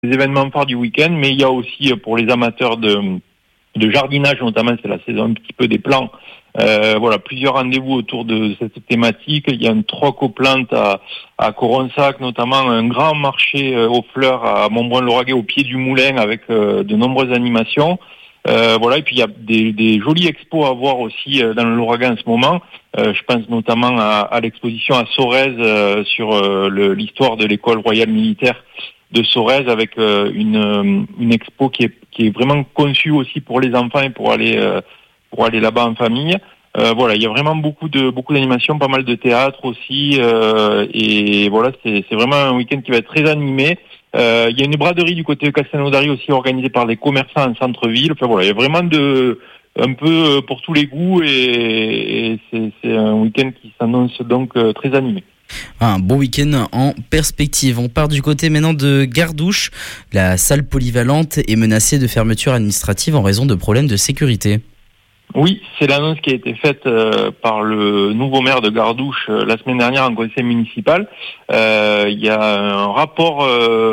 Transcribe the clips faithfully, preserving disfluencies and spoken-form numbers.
événements phares du week-end, mais il y a aussi pour les amateurs de, de jardinage, notamment c'est la saison un petit peu des plants, euh, voilà, plusieurs rendez-vous autour de cette thématique. Il y a un troc aux plantes à, à Coronsac, notamment un grand marché euh, aux fleurs à Montbrun-Lauragais au pied du moulin avec euh, de nombreuses animations. Euh, voilà, et puis il y a des, des jolies expos à voir aussi euh, dans le Lauragais en ce moment. Euh, je pense notamment à, à l'exposition à Sorèze euh, sur euh, le, l'histoire de l'école royale militaire de Sorèze, avec euh, une, une expo qui est, qui est vraiment conçue aussi pour les enfants et pour aller euh, pour aller là-bas en famille. Euh, voilà, il y a vraiment beaucoup de beaucoup d'animations, pas mal de théâtre aussi, euh, et voilà, c'est, c'est vraiment un week-end qui va être très animé. Euh, il y a une braderie du côté de Castelnaudary aussi organisée par des commerçants en centre-ville. Enfin voilà, il y a vraiment de un peu pour tous les goûts, et, et c'est, c'est un week-end qui s'annonce donc très animé. Un bon week-end en perspective. On part du côté maintenant de Gardouch. La salle polyvalente est menacée de fermeture administrative en raison de problèmes de sécurité. Oui, c'est l'annonce qui a été faite euh, par le nouveau maire de Gardouch euh, la semaine dernière en conseil municipal. Euh, il y a un rapport,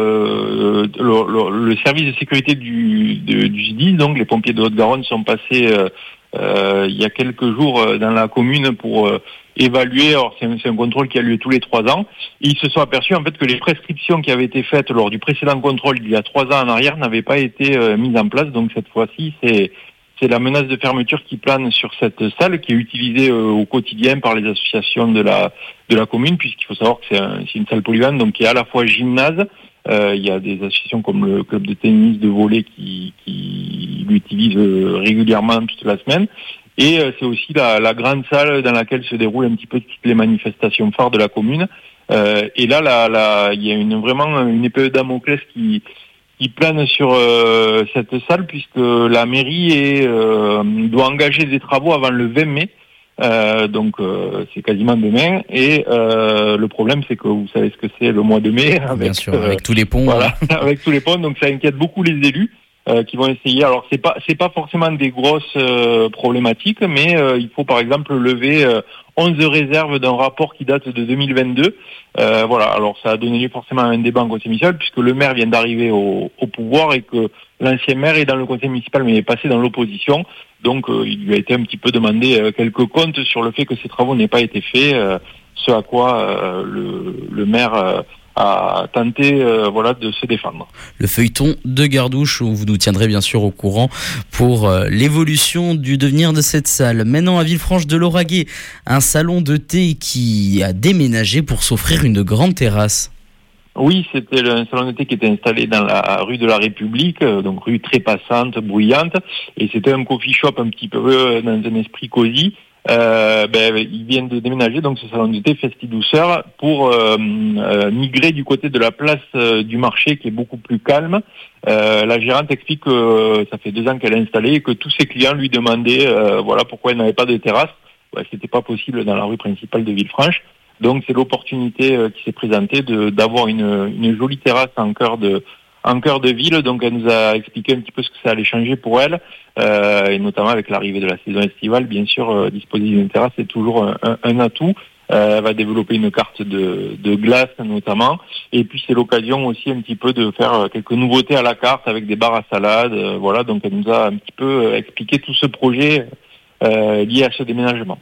euh, le, le, le service de sécurité du, de, du S D I S, donc les pompiers de Haute-Garonne sont passés euh, euh, il y a quelques jours euh, dans la commune pour euh, évaluer. Alors c'est un, c'est un contrôle qui a lieu tous les trois ans. Et ils se sont aperçus en fait que les prescriptions qui avaient été faites lors du précédent contrôle il y a trois ans en arrière n'avaient pas été euh, mises en place. Donc cette fois-ci, c'est C'est la menace de fermeture qui plane sur cette salle, qui est utilisée euh, au quotidien par les associations de la de la commune, puisqu'il faut savoir que c'est, un, c'est une salle polyvalente, donc qui est à la fois gymnase. Euh, il y a des associations comme le club de tennis, de volley qui, qui l'utilisent euh, régulièrement toute la semaine. Et euh, c'est aussi la, la grande salle dans laquelle se déroulent un petit peu toutes les manifestations phares de la commune. Euh, et là, la, la, il y a une, vraiment une épée de Damoclès qui qui plane sur euh, cette salle, puisque la mairie est, euh, doit engager des travaux avant le vingt mai, euh, donc euh, c'est quasiment demain, et euh, le problème c'est que vous savez ce que c'est le mois de mai, avec, Bien sûr, avec euh, tous les ponts. Voilà, avec tous les ponts, donc ça inquiète beaucoup les élus euh, qui vont essayer. Alors c'est pas c'est pas forcément des grosses euh, problématiques, mais euh, il faut par exemple lever euh, onze réserves d'un rapport qui date de deux mille vingt-deux. Euh, voilà, alors ça a donné lieu forcément à un débat en conseil municipal, puisque le maire vient d'arriver au, au pouvoir et que l'ancien maire est dans le conseil municipal mais est passé dans l'opposition. Donc euh, il lui a été un petit peu demandé euh, quelques comptes sur le fait que ces travaux n'aient pas été faits, euh, ce à quoi euh, le, le maire euh, a tenté euh, voilà, de se défendre. Le feuilleton de Gardouch, où vous nous tiendrez bien sûr au courant pour euh, l'évolution du devenir de cette salle. Maintenant à Villefranche de Lauragais, un salon de thé qui a déménagé pour s'offrir une grande terrasse. Oui, c'était un salon de thé qui était installé dans la rue de la République, donc rue très passante, bruyante, et c'était un coffee shop un petit peu dans un esprit cosy. Euh, ben, ils viennent de déménager, donc ce salon de thé Festi Douceur, pour euh, euh, migrer du côté de la place euh, du marché qui est beaucoup plus calme. Euh, la gérante explique que euh, ça fait deux ans qu'elle est installée et que tous ses clients lui demandaient euh, voilà pourquoi elle n'avait pas de terrasse. Ouais, c'était pas possible dans la rue principale de Villefranche. Donc c'est l'opportunité euh, qui s'est présentée de d'avoir une, une jolie terrasse en cœur de en cœur de ville. Donc elle nous a expliqué un petit peu ce que ça allait changer pour elle, euh, et notamment avec l'arrivée de la saison estivale, bien sûr, euh, disposer d'une terrasse c'est toujours un, un, un atout. Euh, elle va développer une carte de, de glace notamment, et puis c'est l'occasion aussi un petit peu de faire quelques nouveautés à la carte avec des bars à salade. Euh, voilà, donc elle nous a un petit peu expliqué tout ce projet euh, lié à ce déménagement.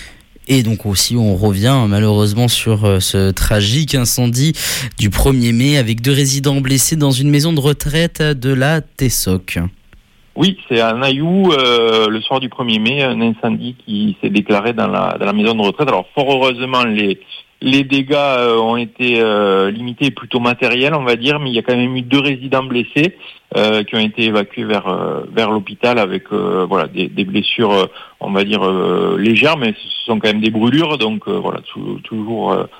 Et donc aussi, on revient malheureusement sur ce tragique incendie du premier mai avec deux résidents blessés dans une maison de retraite de la Tessoc. Oui, c'est à Nailloux, euh, le soir du premier mai, un incendie qui s'est déclaré dans la, dans la maison de retraite. Alors fort heureusement, les, les dégâts euh, ont été euh, limités et plutôt matériels, on va dire, mais il y a quand même eu deux résidents blessés euh, qui ont été évacués vers euh, vers l'hôpital avec euh, voilà des, des blessures, euh, on va dire euh, légères, mais ce sont quand même des brûlures, donc euh, voilà tout, toujours euh,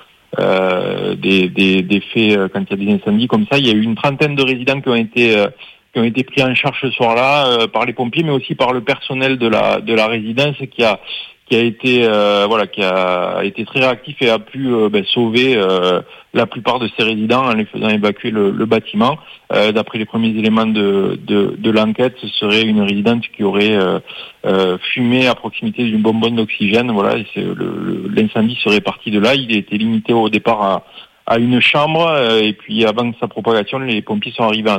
euh, des, des, des faits euh, quand il y a des incendies comme ça. Il y a eu une trentaine de résidents qui ont été euh, qui ont été pris en charge ce soir-là euh, par les pompiers, mais aussi par le personnel de la de la résidence qui a qui a été euh, voilà qui a été très réactif et a pu euh, ben, sauver euh, la plupart de ces résidents en les faisant évacuer le, le bâtiment. Euh, d'après les premiers éléments de, de de l'enquête, ce serait une résidente qui aurait euh, euh, fumé à proximité d'une bonbonne d'oxygène. Voilà, et c'est, le, le, l'incendie serait parti de là. Il a été limité au départ à à une chambre, euh, et puis avant sa propagation, les pompiers sont arrivés en